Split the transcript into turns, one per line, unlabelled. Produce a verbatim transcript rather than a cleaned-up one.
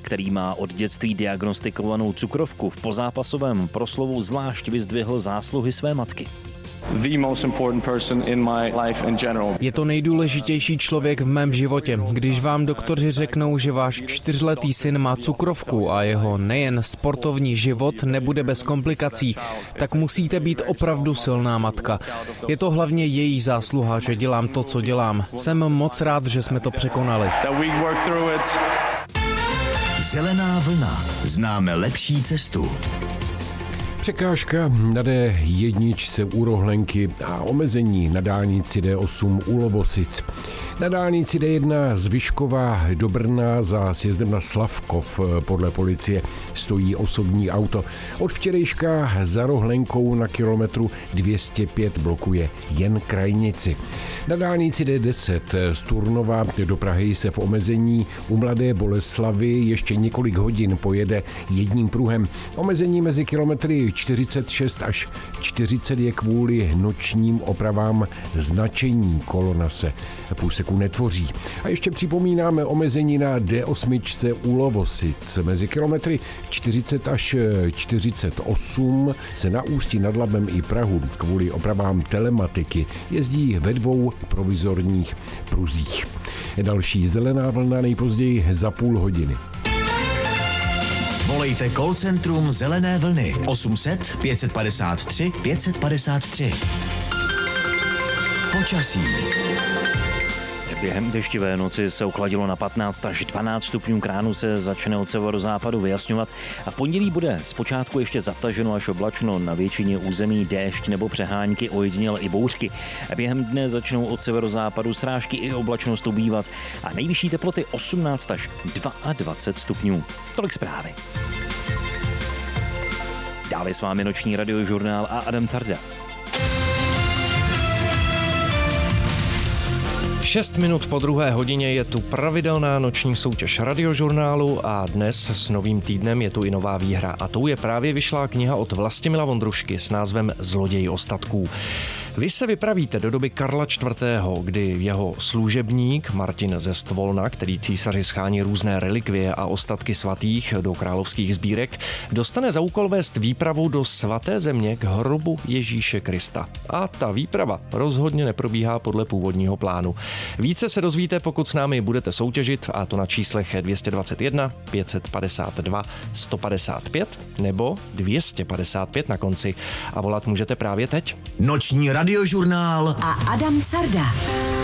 který má od dětství diagnostikovanou cukrovku, v pozápasovém proslovu zvlášť vyzdvihl zásluhy své matky.
Je to nejdůležitější člověk v mém životě. Když vám doktoři řeknou, že váš čtyřletý syn má cukrovku a jeho nejen sportovní život nebude bez komplikací, tak musíte být opravdu silná matka. Je to hlavně její zásluha, že dělám to, co dělám. Jsem moc rád, že jsme to překonali.
Zelená vlna. Známe lepší cestu.
Překážka na D jedna u Rohlenky a omezení na dálnici D osm u Lovosic. Na dálnici D jedna z Vyškova do Brna za sjezdem na Slavkov podle policie stojí osobní auto. Od včerejška za Rohlenkou na kilometru dvě stě pět blokuje jen krajnici. Na dálnici D deset z Turnova do Prahy se v omezení u Mladé Boleslavi ještě několik hodin pojede jedním pruhem. Omezení mezi kilometry čtyřicet šest až čtyřicet je kvůli nočním opravám značení. Kolona se v úseku netvoří. A ještě připomínáme omezení na D osm u Lovosic. Mezi kilometry čtyřicet až čtyřicet osm se na Ústí nad Labem i Prahu kvůli opravám telematiky jezdí ve dvou provizorních pruzích. Další zelená vlna nejpozději za půl hodiny.
Volejte call centrum Zelené vlny osm set pět padesát tři pět padesát tři. Počasí.
Během deštivé noci se ochladilo na patnáct až dvanáct stupňů, kránu se začne od severozápadu vyjasňovat a v pondělí bude zpočátku ještě zataženo až oblačno, na většině území déšť nebo přehánky, ojediněle i bouřky. Během dne začnou od severozápadu srážky i oblačnost ubývat a nejvyšší teploty osmnáct až dvacet dva stupňů. Tolik zprávy. Dále s vámi noční radiožurnál a Adam Carda.
Šest minut po druhé hodině je tu pravidelná noční soutěž radiožurnálu a dnes s novým týdnem je tu i nová výhra a tou je právě vyšlá kniha od Vlastimila Vondrušky s názvem Zloděj ostatků. Vy se vypravíte do doby Karla čtvrtého., kdy jeho služebník Martin ze Stvolna, který císaři schání různé relikvie a ostatky svatých do královských sbírek, dostane za úkol vést výpravu do svaté země k hrobu Ježíše Krista. A ta výprava rozhodně neprobíhá podle původního plánu. Více se dozvíte, pokud s námi budete soutěžit, a to na číslech dvě stě dvacet jedna pět padesát dva sto padesát pět nebo dvě stě padesát pět na konci. A volat můžete právě teď.
Noční radiožurnál
a Adam Carda.